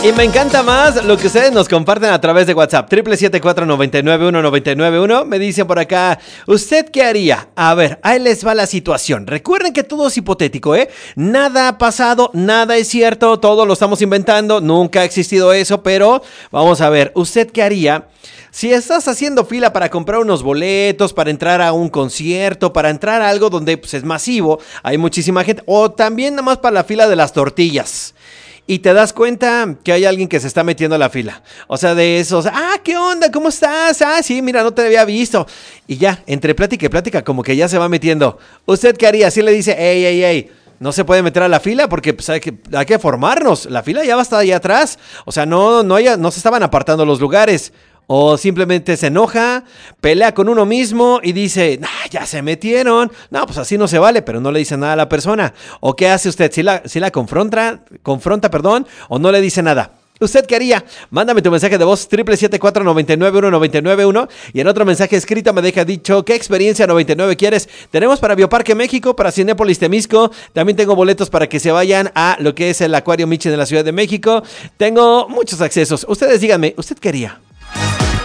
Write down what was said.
Y me encanta más lo que ustedes nos comparten a través de WhatsApp. 777-499-1991. Me dicen por acá, ¿usted qué haría? A ver, ahí les va la situación. Recuerden que todo es hipotético, ¿eh? Nada ha pasado, nada es cierto, todo lo estamos inventando, nunca ha existido eso, pero vamos a ver, ¿usted qué haría? Si estás haciendo fila para comprar unos boletos, para entrar a un concierto, para entrar a algo donde pues, es masivo, hay muchísima gente, o también nada más para la fila de las tortillas. Y te das cuenta que hay alguien que se está metiendo a la fila. O sea, de esos, ¿qué onda? ¿Cómo estás? Sí, mira, no te había visto. Y ya, entre plática y plática, como que ya se va metiendo. ¿Usted qué haría? Si le dice, ey, no se puede meter a la fila porque pues, hay que formarnos. La fila ya va a estar allá atrás. O sea, no se estaban apartando los lugares. O simplemente se enoja, pelea con uno mismo y dice, ya se metieron. No, pues así no se vale, pero no le dice nada a la persona. ¿O qué hace usted? Si la confronta, o no le dice nada. ¿Usted qué haría? Mándame tu mensaje de voz 777-499-1991 y en otro mensaje escrito me deja dicho ¿qué experiencia 99 quieres? Tenemos para Bioparque México, para Cinépolis Temisco, también tengo boletos para que se vayan a lo que es el Acuario Michi de la Ciudad de México. Tengo muchos accesos. Ustedes díganme, ¿usted qué haría?